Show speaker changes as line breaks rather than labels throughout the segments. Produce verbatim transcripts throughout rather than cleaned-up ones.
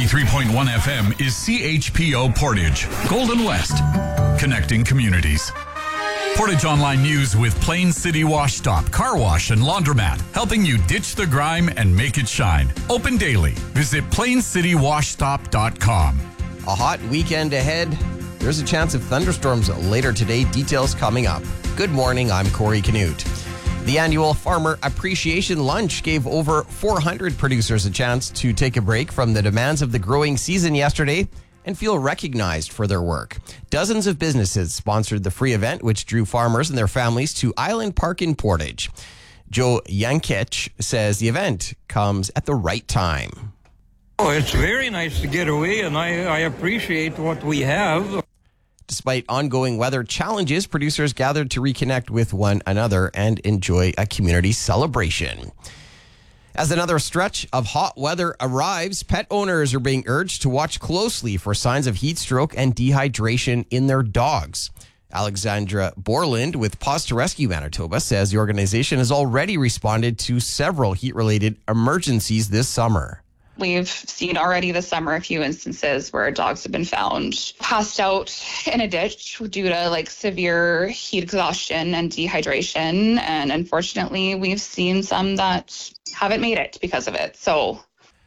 ninety-three point one F M is C H P O Portage, Golden West, connecting communities. Portage Online News with Plain City Wash Stop, Car Wash and Laundromat, helping you ditch the grime and make it shine. Open daily. Visit plain city wash stop dot com.
A hot weekend ahead. There's a chance of thunderstorms later today. Details coming up. Good morning, I'm Corey Canute. The annual Farmer Appreciation Lunch gave over four hundred producers a chance to take a break from the demands of the growing season yesterday and feel recognized for their work. Dozens of businesses sponsored the free event, which drew farmers and their families to Island Park in Portage. Joe Yankich says the event comes at the right time.
Oh, it's very nice to get away, and I, I appreciate what we have.
Despite ongoing weather challenges, producers gathered to reconnect with one another and enjoy a community celebration. As another stretch of hot weather arrives, pet owners are being urged to watch closely for signs of heat stroke and dehydration in their dogs. Alexandra Borland with Paws to Rescue Manitoba says the organization has already responded to several heat-related emergencies this summer.
We've seen already this summer a few instances where dogs have been found passed out in a ditch due to like severe heat exhaustion and dehydration. And unfortunately, we've seen some that haven't made it because of it. So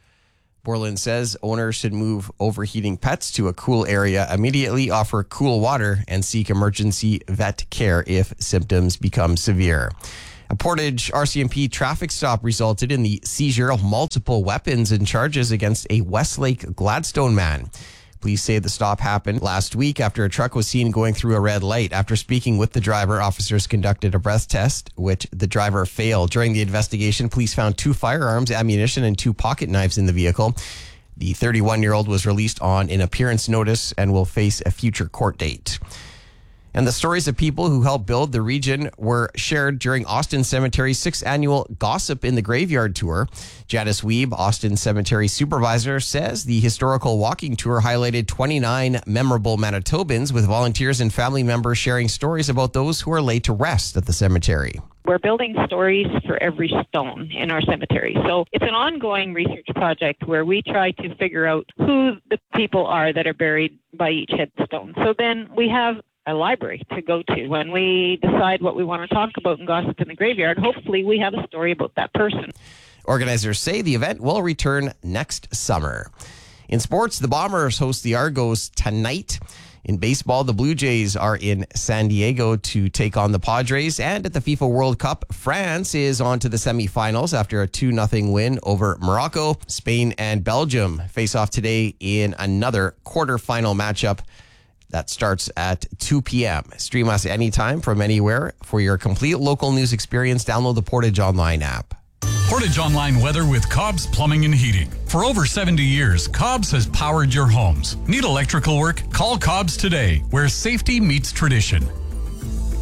Borland says owners should move overheating pets to a cool area immediately, offer cool water, and seek emergency vet care if symptoms become severe. A Portage R C M P traffic stop resulted in the seizure of multiple weapons and charges against a Westlake Gladstone man. Police say the stop happened last week after a truck was seen going through a red light. After speaking with the driver, officers conducted a breath test, which the driver failed. During the investigation, police found two firearms, ammunition, and two pocket knives in the vehicle. The thirty-one-year-old was released on an appearance notice and will face a future court date. And the stories of people who helped build the region were shared during Austin Cemetery's sixth annual Gossip in the Graveyard tour. Janice Weeb, Austin Cemetery supervisor, says the historical walking tour highlighted twenty-nine memorable Manitobans, with volunteers and family members sharing stories about those who are laid to rest at the cemetery.
We're building stories for every stone in our cemetery. So it's an ongoing research project where we try to figure out who the people are that are buried by each headstone. So then we have a library to go to. When we decide what we want to talk about in Gossip in the Graveyard, hopefully we have a story about that person.
Organizers say the event will return next summer. In sports, the Bombers host the Argos tonight. In baseball, the Blue Jays are in San Diego to take on the Padres. And at the FIFA World Cup, France is on to the semifinals after a two nothing win over Morocco. Spain and Belgium face off today in another quarterfinal matchup. That starts at two p.m. Stream us anytime from anywhere. For your complete local news experience, download the Portage Online app.
Portage Online weather with Cobb's Plumbing and Heating. For over seventy years, Cobb's has powered your homes. Need electrical work? Call Cobb's today, where safety meets tradition.